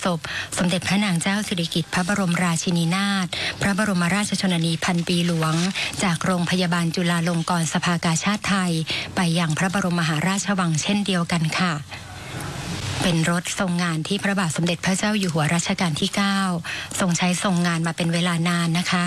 ศพสมเด็จพระนางเจ้าสิริกิติ์พระบรมราชินีนาถพระบรมราชชนนีพันปีหลวงจากโรงพยาบาลจุฬาลงกรณ์สภากาชาดไทยไปยังพระบรมมหาราชวังเช่นเดียวกันค่ะเป็นรถทรงงานที่พระบาทสมเด็จพระเจ้าอยู่หัวรัชกาลที่ 9ทรงใช้ทรงงานมาเป็นเวลานานนะคะ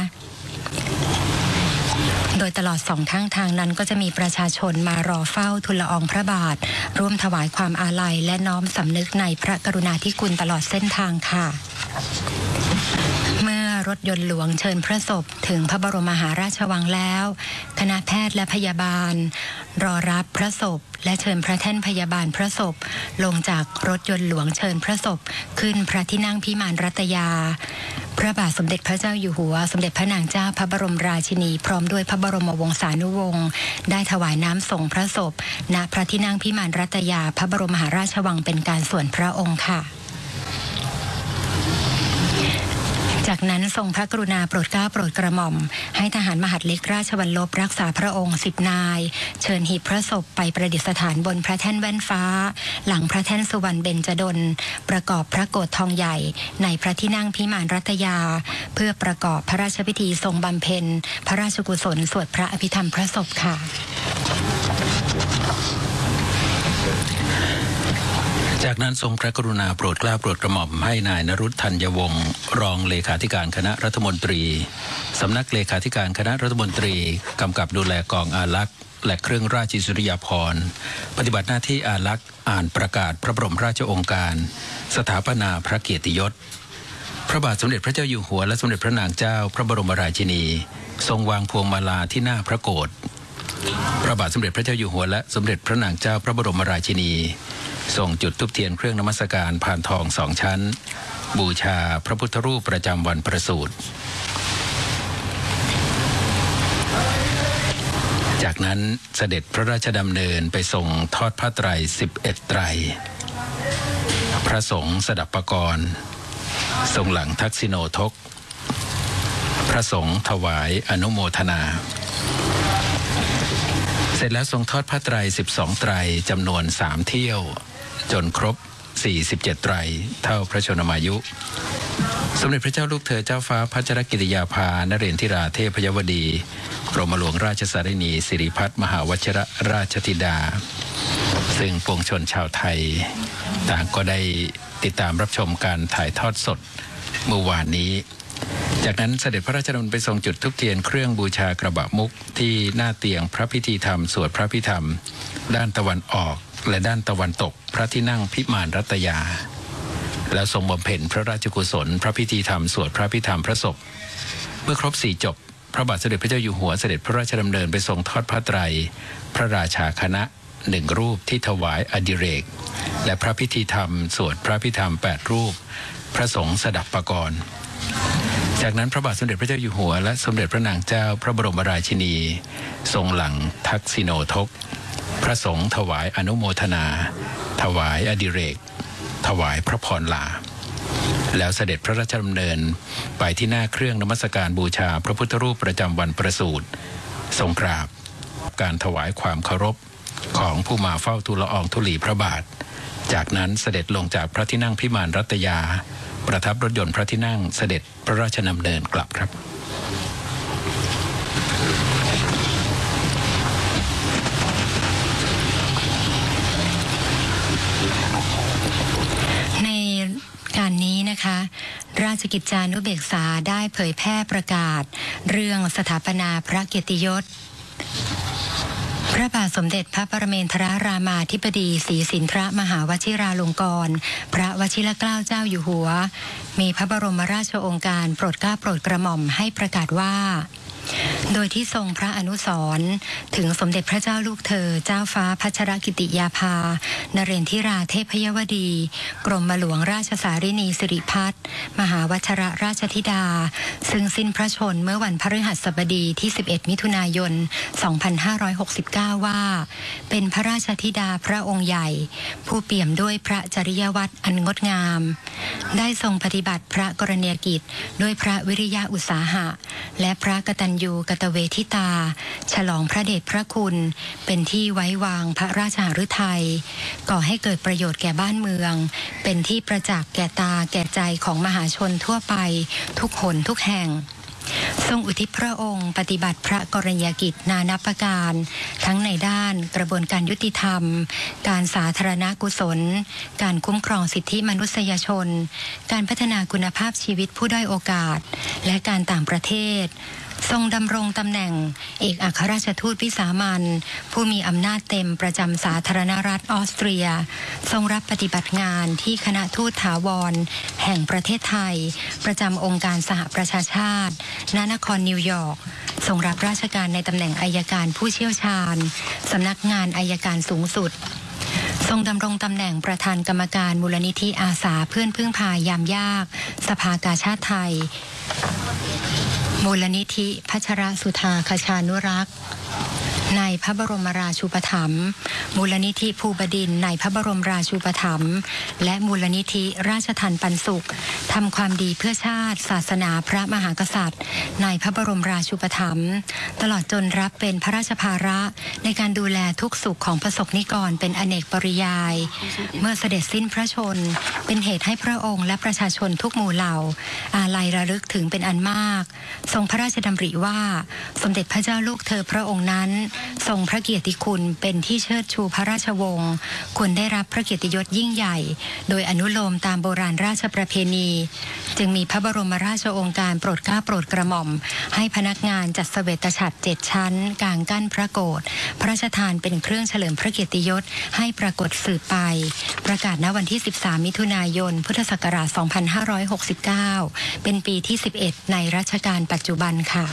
โดยตลอด2ข้างทางนั้นก็จะมีประชาชนมารอเฝ้าทูลละอองพระบาทร่วมถวายความอาลัยและน้อมสำนึกในพระกรุณาธิคุณตลอดเส้นทางค่ะเมื่อรถยนต์หลวงเชิญพระศพถึงพระบรมมหาราชวังแล้วคณะแพทย์และพยาบาลรอรับพระศพและเชิญพระแท่นพยาบาลพระศพลงจากรถยนต์หลวงเชิญพระศพขึ้นพระที่นั่งพิมานรัตยาพระบาทสมเด็จพระเจ้าอยู่หัวสมเด็จพระนางเจ้าพระบรมราชินีพร้อมด้วยพระบรมวงศานุวงศ์ได้ถวายน้ำส่งพระศพณพระที่นั่งพิมานรัตยาพระบรมมหาราชวังเป็นการส่วนพระองค์ค่ะจากนั้นทรงพระกรุณาโปรดเกล้าโปรดกระหม่อมให้ทหารมหาดเล็กราชวัลลบรักษาพระองค์10 นายเชิญหีบพระศพไปประดิษฐานบนพระแท่นแว่นฟ้าหลังพระแท่นสุวรรณเบญจดลประกอบพระโกฐทองใหญ่ในพระที่นั่งพิมานรัตยาเพื่อประกอบพระราชพิธีทรงบำเพ็ญพระราชกุศลสวดพระอภิธรรมพระศพค่ะจากนั้นทรงพระกรุณาโปรดเกล้าโปรดกระหม่อมให้นายนรุตธัญวงศ์รองเลขาธิการคณะรัฐมนตรีสำนักเลขาธิการคณะรัฐมนตรีกำกับดูแลกองอารักษ์และเครื่องราชอิสริยาภรณ์ปฏิบัติหน้าที่อารักษ์อ่านประกาศพระบรมราชโองการสถาปนาพระเกียรติยศพระบาทสมเด็จพระเจ้าอยู่หัวและสมเด็จพระนางเจ้าพระบรมราชินีทรงวางพวงมาลาที่หน้าพระโกฐพระบาทสมเด็จพระเจ้าอยู่หัวและสมเด็จพระนางเจ้าพระบรมราชินีส่งจุดธูปเทียนเครื่องนมัสการพานทอง2 ชั้นบูชาพระพุทธรูปประจำวันประสูติจากนั้นเสด็จพระราชดำเนินไปทรงทอดผ้าไตร11 ไตรพระสงฆ์สดับปกรณ์ทรงหลังทักษิโนทกพระสงฆ์ถวายอนุโมทนาเสร็จแล้วทรงทอดผ้าไตร12 ไตรจำนวน3 เที่ยวจนครบ47 ไตรเท่าพระชนมายุสมเด็จพระเจ้าลูกเธอเจ้าฟ้าพัชรกิติยาภานเรนทิราเทพยวดีกรมหลวงราชสารินีสิริพัฒน์มหาวชิรราชธิดาซึ่งปวงชนชาวไทยต่างก็ได้ติดตามรับชมการถ่ายทอดสดเมื่อวานนี้จากนั้นเสด็จพระราชดำเนินไปทรงจุดธูปเทียนเครื่องบูชากระบะมุกที่หน้าเตียงพระพิธีธรรมสวดพระพิธรรมด้านตะวันออกและด้านตะวันตกพระที่นั่งพิมานรัตยาแล้วทรงบำเพ็ญพระราชกุศลพระพิธีธรรมสวดพระพิธรรมพระศพเมื่อครบ4 จบพระบาทสมเด็จพระเจ้าอยู่หัวเสด็จพระราชดำเนินไปทรงทอดผ้าไตรพระราชาคณะ1 รูปที่ถวายอดิเรกและพระพิธีธรรมสวดพระพิธรรม8 รูปพระสงฆ์สดับปกรณ์จากนั้นพระบาทสมเด็จพระเจ้าอยู่หัวและสมเด็จพระนางเจ้าพระบรมราชินีทรงหลังทักษิโนทกพระสงฆ์ถวายอนุโมทนาถวายอดิเรกถวายพระพรลาแล้วเสด็จพระราชดำเนินไปที่หน้าเครื่องนมัสการบูชาพระพุทธรูปประจำวันประสูติทรงกราบการถวายความเคารพของผู้มาเฝ้าทูลละอองธุลีพระบาทจากนั้นเสด็จลงจากพระที่นั่งพิมานรัตยาประทับรถยนต์พระที่นั่งเสด็จพระราชดำเนินกลับครับในการนี้นะคะราชกิจจานุเบกษาได้เผยแพร่ประกาศเรื่องสถาปนาพระเกียรติยศพระบาทสมเด็จพระปรเมนทรรามาธิบดีศรีสินทรมหาวชิราลงกรณ์พระวชิรเกล้าเจ้าอยู่หัวมีพระบรมราชโองการโปรดเกล้าโปรดกระหม่อมให้ประกาศว่าโดยที่ทรงพระอนุสรณ์ถึงสมเด็จพระเจ้าลูกเธอเจ้าฟ้าพัชรกิติยาภานเรนทิราเทพยวดีกรมหลวงราชสารินีสิริพัฒน์มหาวชิรราชธิดาซึ่งสิ้นพระชนเมื่อวันพฤหัสบดีที่11 มิถุนายน 2569 ว่าเป็นพระราชธิดาพระองค์ใหญ่ผู้เปี่ยมด้วยพระจริยวัตรอันงดงามได้ทรงปฏิบัติพระกรณียกิจด้วยพระวิริยะอุตสาหะและพระกตัญญูกตเวทิตาฉลองพระเดชพระคุณเป็นที่ไว้วางพระราชหฤทัยก่อให้เกิดประโยชน์แก่บ้านเมืองเป็นที่ประจักษ์แก่ตาแก่ใจของมหาชนทั่วไปทุกหนทุกแห่งทรงอุทิศพระองค์ปฏิบัติพระกรณียกิจนานับประการทั้งในด้านกระบวนการยุติธรรมการสาธารณกุศลการคุ้มครองสิทธิมนุษยชนการพัฒนาคุณภาพชีวิตผู้ด้อยโอกาสและการต่างประเทศทรงดำรงตำแหน่งเอกอัครราชทูตวิสามัญผู้มีอำนาจเต็มประจำสาธารณรัฐออสเตรียทรงรับปฏิบัติงานที่คณะทูตถาวรแห่งประเทศไทยประจำองค์การสหประชาชาติณนครนิวยอร์กทรงรับราชการในตำแหน่งอัยการผู้เชี่ยวชาญสำนักงานอัยการสูงสุดทรงดำรงตำแหน่งประธานกรรมการมูลนิธิอาสาเพื่อนพึ่งพายามยากสภากาชาติไทยมูลนิธิพัชรสุธาคชานุรักษ์ในพระบรมราชูปถัมภ์มูลนิธิภูบดินทร์ในพระบรมราชูปถัมภ์และมูลนิธิราชทัณฑ์ปันสุขทำความดีเพื่อชาติศาสนาพระมหากษัตริย์ในพระบรมราชูปถัมภ์ตลอดจนรับเป็นพระราชภาระในการดูแลทุกสุขของประสบนิกรเป็นอเนกปริยายเมื่อเสด็จสิ้นพระชนเป็นเหตุให้พระองค์และประชาชนทุกหมู่เหล่าอาลัยระลึกถึงเป็นอันมากทรงพระราชดำริว่าสมเด็จพระเจ้าลูกเธอพระองค์นั้นทรงพระเกียรติคุณเป็นที่เชิดชูพระราชวงศ์ควรได้รับพระเกียรติยศยิ่งใหญ่โดยอนุโลมตามโบราณราชประเพณีจึงมีพระบรมราชโองการโปรดเกล้าโปรดกระหม่อมให้พนักงานจัดเสวตฉัตร7 ชั้นกลางกั้นพระโกฐพระราชทานเป็นเครื่องเฉลิมพระเกียรติยศให้ปรากฏสืบไปประกาศณวันที่13 มิถุนายนพุทธศักราช 2569เป็นปีที่11ในรัชกาลปัจจุบันค่ะ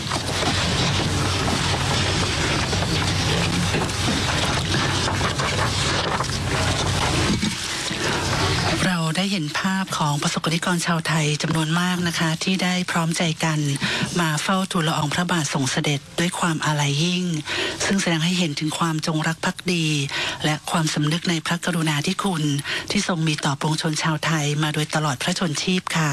เราได้เห็นภาพของประสบกนิกรชาวไทยจำนวนมากนะคะที่ได้พร้อมใจกันมาเฝ้าทูลละอองพระบาททรงเสด็จด้วยความอาลัยยิ่งซึ่งแสดงให้เห็นถึงความจงรักภักดีและความสำนึกในพระกรุณาธิคุณที่ทรงมีต่อปวงชนชาวไทยมาโดยตลอดพระชนชีพค่ะ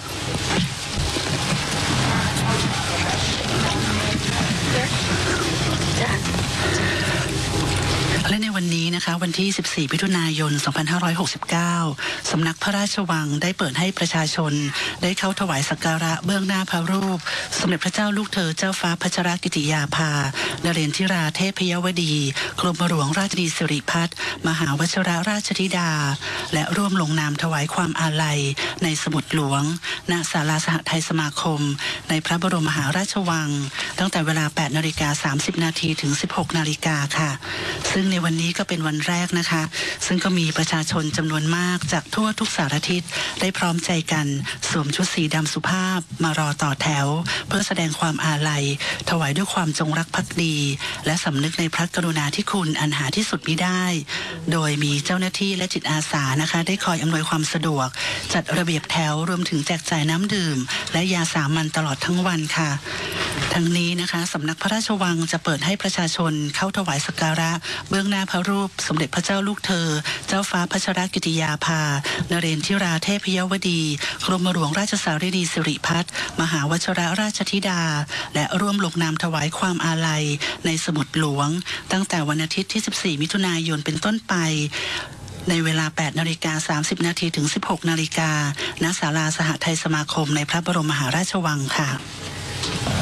และในวันนี้นะคะวันที่ 14 มิถุนายน 2569 สำนักพระราชวังได้เปิดให้ประชาชนได้เข้าถวายสักการะเบื้องหน้าพระรูปสมเด็จพระเจ้าลูกเธอเจ้าฟ้าพัชรกิติยาภานเรศธิราเทพยวดีกรมหลวงราชนีสิริพัฒน์มหาวชิรราชธิดาและร่วมลงนามถวายความอาลัยในสมุดหลวงณศาลาสหไทยสมาคมในพระบรมมหาราชวังตั้งแต่เวลา 8:30 น.ถึง 16:00 น.ค่ะซึ่งในวันนี้ก็เป็นวันแรกนะคะซึ่งก็มีประชาชนจำนวนมากจากทั่วทุกสารทิศได้พร้อมใจกันสวมชุดสีดำสุภาพมารอต่อแถวเพื่อแสดงความอาลัยถวายด้วยความจงรักภักดีและสำนึกในพระกรุณาธิคุณอันหาที่สุดมิได้โดยมีเจ้าหน้าที่และจิตอาสานะคะได้คอยอำนวยความสะดวกจัดระเบียบแถวรวมถึงแจกจ่ายน้ำดื่มและยาสามัญตลอดทั้งวันค่ะทั้งนี้นะคะสำนักพระราชวังจะเปิดให้ประชาชนเข้าถวายสักการะเบื้องหน้าพระรูปสมเด็จพระเจ้าลูกเธอเจ้าฟ้าพัชรกิติยาภานเรศธิราเทพยวดีกรมหลวงราชสารีนีสิริพัฒน์มหาวชิรราชธิดาและร่วมลงนามถวายความอาลัยในสมุดหลวงตั้งแต่วันอาทิตย์ที่ 14 มิถุนายนเป็นต้นไปในเวลา 8:30 น.ถึง 16:00 น.ณศาลาสหไทยสมาคมในพระบรมมหาราชวังค่ะ